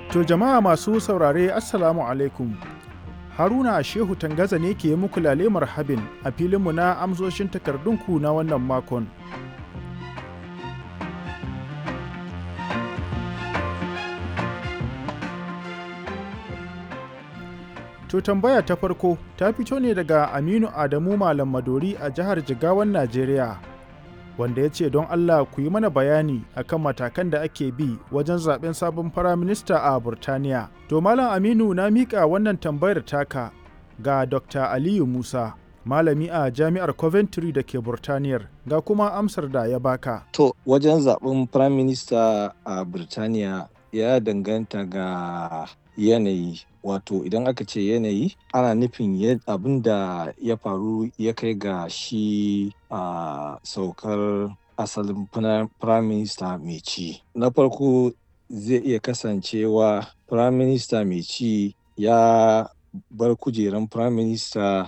To jama'a masu saurare Assalamu alaikum. Haruna Shehu Tangaza ne ke muku lale marhabin a filinmu na amsoshin takardunku na wannan makon. To tambaya ta farko ta fito ne daga Aminu Adamu Malam Madori a jihar Jigawan Najeriya, wanda ya ce don Allah ku yi mana bayani akan matakan da ake bi wajen zaben sabon firaminista a Burtaniya. To Malam Aminu na miƙa wannan tambayar taka ga Dr. Aliyu Musa, malami a Jami'ar Coventry da ke Burtaniyar, ga kuma amsar da ya baka. To wajen zaben firaminista a Burtaniya ya danganta ga yanayi. Wato idan aka ce yanayi ana nufin abin da ya faru ya kai ga shi a saukar asalin prime minister mai ci. Na farko zai iya kasancewa prime minister mai ci ya bar kujeran prime minister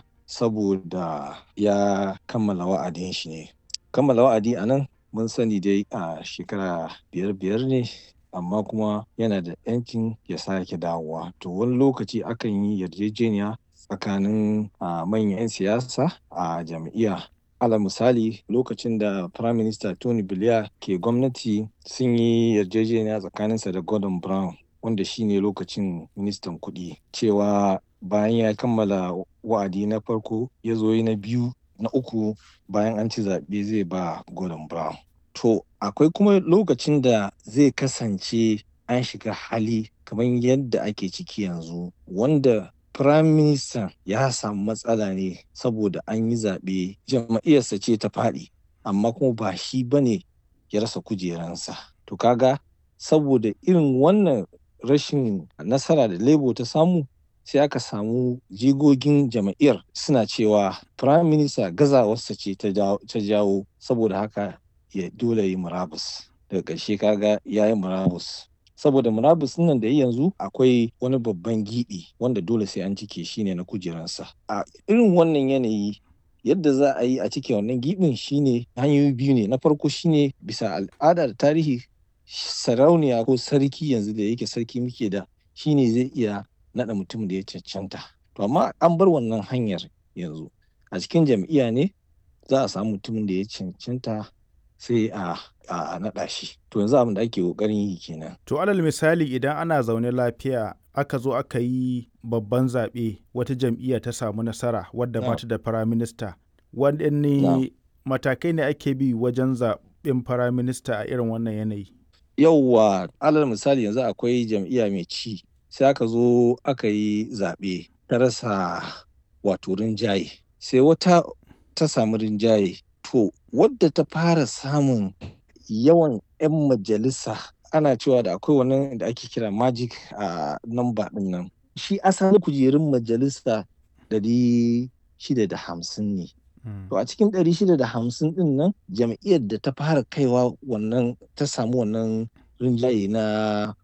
saboda ya kammala wa'adin shi ne. Kammala wa'adi a nan mun sani dai a shekara biyar ne, amma kuma yana da 'yancin ya sake dawowa. To wani lokaci akan yi yarjejeniya tsakanin manyan 'yan siyasa a jam'iyya. Alal misali lokacin da Prime Minister Tony Blair ke gwamnati sun yi yarjejeniya tsakaninsa da Gordon Brown, wanda shine lokacin ministan kuɗi, cewa bayan ya kammala wa'adi na farko ya zo na biyu na uku bayan an ci zaɓe zai ba Gordon Brown. To akwai kuma lokacin da zai kasance an shiga hali kamar yadda ake ciki yanzu, wanda Prime Minister ya samu matsala ne saboda an yi zaɓe, jam'iyyarsa ce ta faɗi, amma kuma ba shi bane ya rasa kujeransa. To kaga saboda irin wannan rashin nasara da Labour ta samu, sai aka samu jigogin jam'iyyar suna cewa Prime Minister gazawarsa ce ta jawo, saboda haka ya dole yi murabus. Daga ƙarshe kaga ya yi murabus. Saboda murabus nan da yanzu akwai wani babban giɓi wanda dole sai an cike shi ne na kujeransa. A irin wannan yanayi yadda za a yi a cike wannan giɓin shine hanyoyi biyu ne. Na farko shine bisa al'ada da tarihi, sarauniya ko sarki yanzu da yake sarki muke da, shine zai iya naɗa mutum da ya cancanta. To amma an bar wannan hanyar yanzu. A cikin jam'iyya ne za a samu mutumin da ya cancanta sai a naɗa shi. To yanzu abin da ake ƙoƙarin yi kenan. To alal misali idan ana zaune lafiya aka zo aka yi babban zaɓe, wata jam'iyya ta samu nasara wadda ba ta da firaminista, waɗanne matakai ne ake bi wajen zaɓen firaminista a irin wannan yanayi? Yauwa, alal misali yanzu akwai jam'iyya mai ci, sai aka zo aka yi zaɓe ta rasa wato rinjaye, sai wata ta samu rinjaye. To wadda ta fara samun yawan 'yan majalisa, ana cewa da akwai wannan da ake kira magic number ɗin nan. Shi asalin kujerun majalisa 650 ne. To a cikin 650 ɗin nan, jam'iyyar da ta fara kaiwa wannan ta samu wannan rinjaye na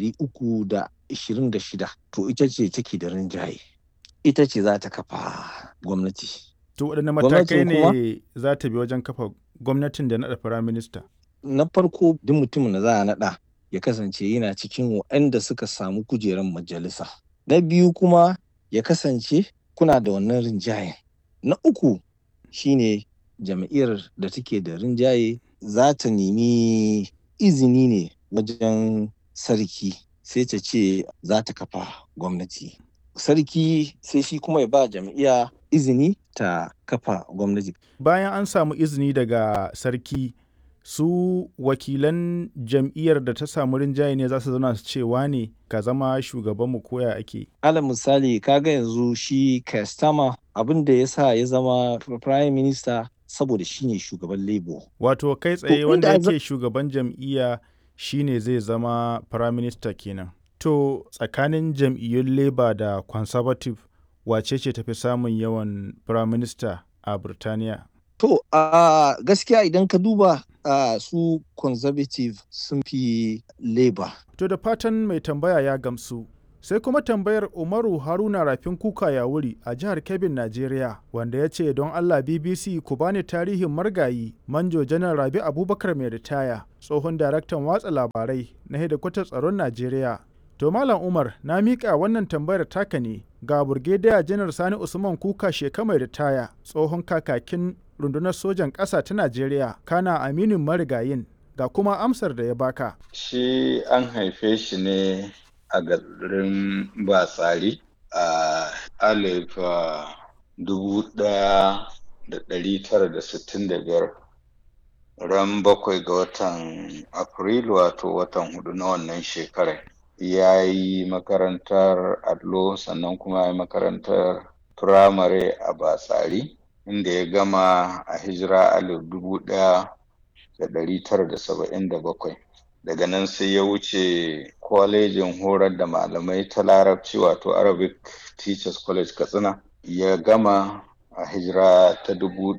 326, to ita ce take da rinjaye. Ita ce za ta kafa gwamnati. To waɗanne matakai ne za ta bi wajen kafa gwamnatin da naɗa firaminista? Na farko duk mutumin da za a naɗa ya kasance yana cikin waɗanda suka samu kujerar majalisa. Na biyu kuma ya kasance kuna da wannan rinjayen. Na uku shine jam'iyyar da take da rinjaye za ta nemi izini ne wajen sarki, sai ta ce za ta kafa gwamnati. Sarki sai shi kuma ya ba jam'iyya izini ta kafa gwamnati. Bayan an samu izini daga sarki, su wakilan jam'iyyar da ta samu rinjaye ne za su zauna su cewa ne ka zama shugabanmu koya ake. Alal misali kaga yanzu shi Keir Starmer, abin da ya sa ya zama prime minister saboda shi ne shugaban Labour. Wato kai tsaye wanda yake shugaban jam'iyya shi ne zai zama prime minister kenan. To tsakanin jam'iyyun Labour da Conservative wace ce tafi samun yawan prime minister a Burtaniya? To gaskiya idan ka duba su Conservative sun fi Labour. To da fatan mai tambaya ya gamsu. Sai kuma tambayar Umaru Haruna Rafin Kuka Yawuri a jihar Kebbin, Najeriya, wanda ya ce don Allah BBC ku bani tarihin margayi Manjo Janar Rabi Abubakar mai ritaya, tsohon daraktan watsa labarai na hedikwatar tsaron Najeriya, To Malam Umar na miƙa wannan tambayar taka ne ga Burgediya Janar Sani Usman Kuka Sheka mai ritaya tsohon kakakin rundunar sojan ƙasa ta Najeriya kana aminin marigayin ga kuma amsar da ya baka. Shi an haife shi ne a garin Batsari a 1965 ran 7 ga watan Afrilu wato watan 4 na wannan shekarar. Ya yi makarantar allo sannan kuma ya yi makarantar firamare a Batsari inda ya gama a hijira 1977. Daga nan sai ya wuce kwalejin horar da malamai ta Larabci wato Arabic Teachers College Katsina. Ya gama a hijira ta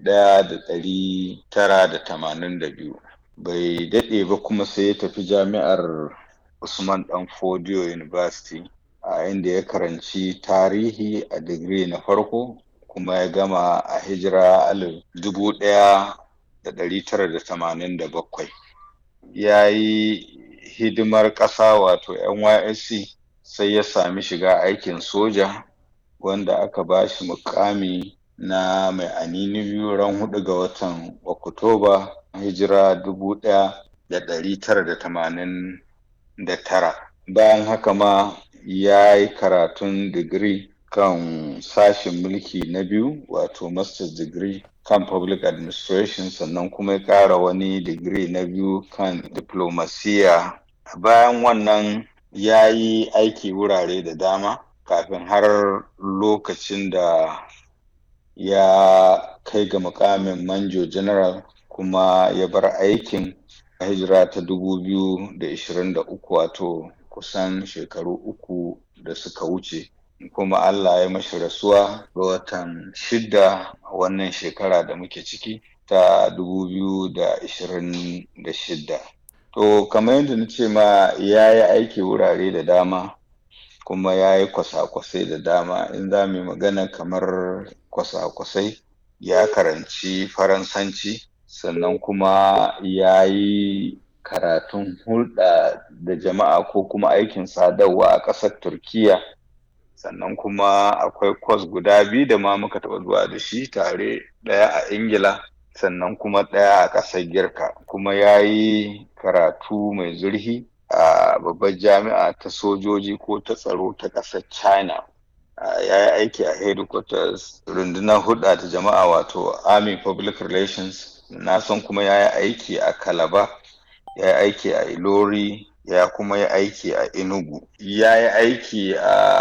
1982. Bai daɗe ba kuma sai ya tafi jami'ar Usman Dan Fodio University a inda ya karanci tarihi a digiri na farko kuma ya gama a hijira 1987. Ya yi hidimar ƙasa wato NYSC sai ya sami shiga aikin soja wanda aka ba shi mukami na mai anini biyu ran 4 ga watan Oktoba hijira 1989. Bayan haka ma ya yi karatun digiri kan sashen mulki na biyu wato master's degree kan public administration sannan kuma ya ƙara wani digiri na biyu kan diplomasiya. Bayan wannan ya yi aiki wurare da dama kafin har lokacin da ya kai ga mukamin manjo general kuma ya bar aikin a hijira ta 2023 wato kusan shekaru 3 da suka wuce. Kuma Allah ya mashi rasuwa ga watan 6 a wannan shekara da muke ciki ta 2026. To kamar yadda na ce ma ya yi aiki wurare da dama kuma ya yi kwasa-kwasai da dama. In za mu yi magana kamar kwasa-kwasai, ya karanci Faransanci sannan kuma ya yi karatun hulɗa da jama'a ko kuma aikin sadarwa a ƙasar Turkiyya. Sannan kuma akwai kwas guda 2 da ma muka taɓa zuwa da shi tare, ɗaya a Ingila sannan kuma ɗaya a ƙasar Girka. Kuma ya yi karatu mai zurfi a babbar jami'a ta sojoji ko ta tsaro ta ƙasar China. Ya yi aiki a headquarters rundunar hulɗa da jama'a wato Army Public Relations. Na san kuma ya yi aiki a Calabar, ya yi aiki a Ilori, ya kuma yi aiki a Enugu. Ya yi aiki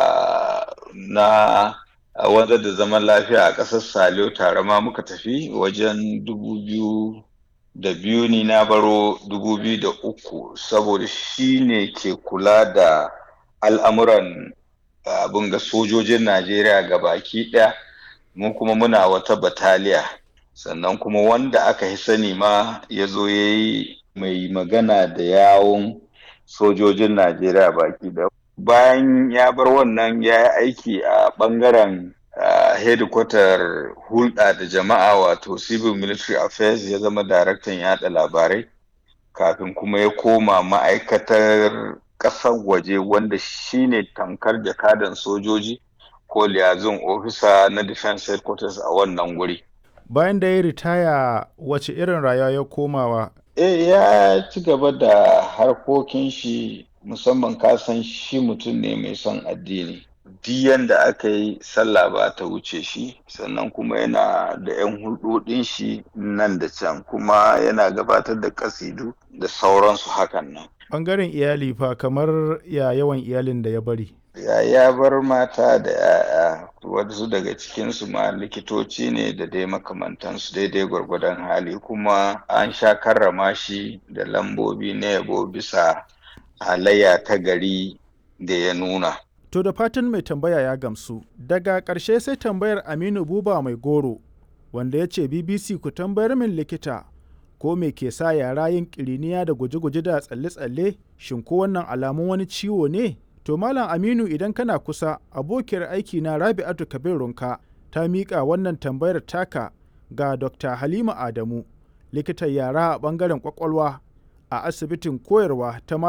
na wanzar da zaman lafiya a ƙasar Saliyo tare ma muka tafi wajen 2002 ni na baro 2003 saboda shi ne ke kula da al'amuran abin ga sojojin Najeriya gabaki ɗaya. Mu kuma muna wata bataliya. Sannan kuma wanda aka yi sani ma ya zo ya yi mai magana da yawun sojojin Najeriya baki ɗaya. Bayan ya bar wannan ya yi aiki a ɓangaren headquarter hulɗa da jama'a wato Civil Military Affairs, ya zama daraktan yaɗa labarai kafin kuma ya koma ma'aikatar ƙasar waje wanda shine tamkar jakadan sojoji ko liaison officer na Defense Headquarters a wannan guri. Bayan da ya ritaya wace irin rayuwa ya komawa? Ya ci gaba da harkokin shi, musamman kasan shi mutum ne mai son addini. Duk yanda aka yi sallah ba ta wuce shi, sannan kuma yana da 'yan hulɗoɗin shi nan da can, kuma yana gabatar da kasidu da sauransu hakan nan. Ɓangaren iyali fa kamar ya yawan iyalin da ya bari? Ya bar mata da 'ya'ya, wasu daga cikinsu ma likitoci ne da dai makamantansu daidai gwargwadon hali, kuma an sha karrama shi da lambobi na yabo bisa halayya ta gari da ya nuna. To da fatan mai tambaya ya gamsu. Daga ƙarshe sai tambayar Aminu Buba Mai Goro, wanda ya ce BBC ku tambayar min likita ko me ke sa yara yin ƙiriniya da guje-guje da tsalle-tsalle, shin ko wannan alamun wani ciwo ne? To Malam Aminu idan kana kusa, abokiyar aiki na Rabi'atu Kabir Runka ta miƙa wannan tambayar taka ga Dr. Halima Adamu, likitan yara a ɓangaren ƙwaƙwalwa a asibitin koyarwa ta